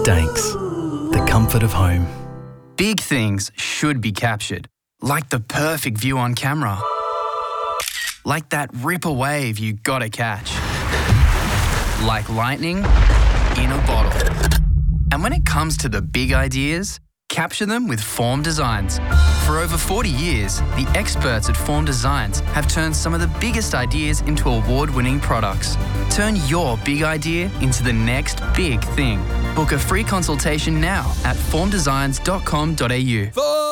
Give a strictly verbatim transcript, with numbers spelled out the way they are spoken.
Danks, the comfort of home. Big things should be captured, like the perfect view on camera. Like that ripper wave you gotta catch. Like lightning in a bottle. And when it comes to the big ideas, capture them with Form Designs. For over forty years, the experts at Form Designs have turned some of the biggest ideas into award-winning products. Turn your big idea into the next big thing. Book a free consultation now at form designs dot com dot a u.